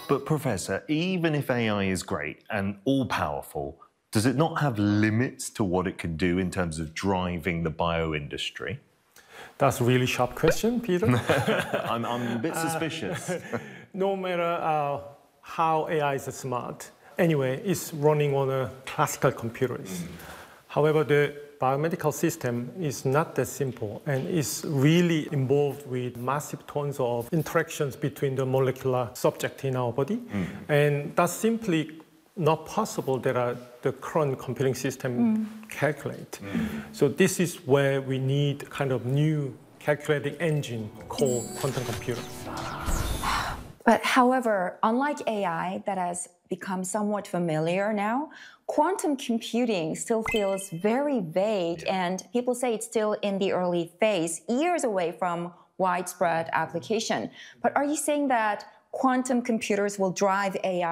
But Professor, even if AI is great and all-powerful, does it not have limits to what it can do in terms of driving the bioindustry? That's a really sharp question, Peter. I'm a bit suspicious. No matter how AI is smart, anyway, it's running on classical computers. However, the biomedical system is not that simple and is really involved with massive tons of interactions between the molecular subject in our body. And that's simply not possible that the current computing system calculate. So this is where we need kind of new calculating engine called quantum computer. But however, unlike AI that has become somewhat familiar now, quantum computing still feels very vague, and people say it's still in the early phase, years away from widespread application. But are you saying that quantum computers will drive AI